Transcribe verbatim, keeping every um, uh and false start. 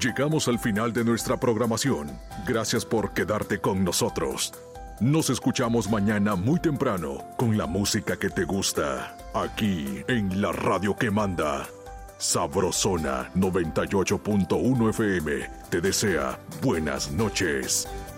Llegamos al final de nuestra programación. Gracias por quedarte con nosotros. Nos escuchamos mañana muy temprano con la música que te gusta, aquí en la radio que manda. Sabrosona noventa y ocho punto uno F M te desea buenas noches.